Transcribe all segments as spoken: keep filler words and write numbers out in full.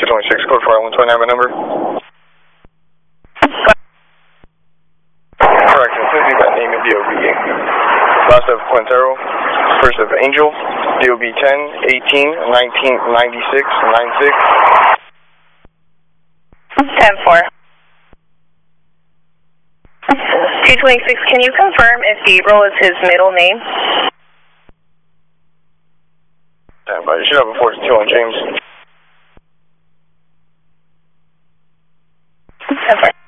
two twenty-six, code for one twenty-nine, my number. Correction, please leave that name in D O B. Last of Quintero, first of Angel, D O B ten, eighteen, nineteen, ninety-six, ninety-six. ten four. two twenty-six, can you confirm if Gabriel is his middle name? Stand by, you should have a four two on James. ten four.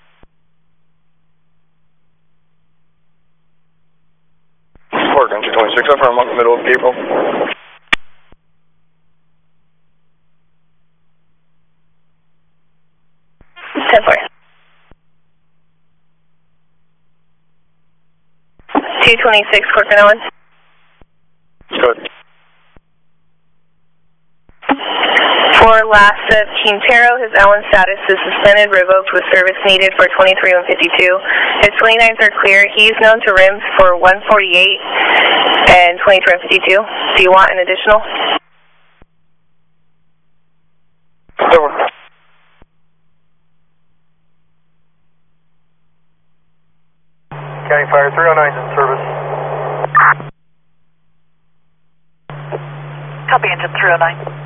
Working, two twenty-six, up from the middle of Gabriel. ten four. two twenty-six, Corcoran Ellen. Good. For last of Quintero, his Allen status is suspended, revoked with service needed for twenty-three one fifty-two. His twenty-nines are clear. He's known to rims for one forty-eight and twenty-three one fifty-two. Do you want an additional? Over. County Fire three oh nine in service. Copy, engine three oh nine.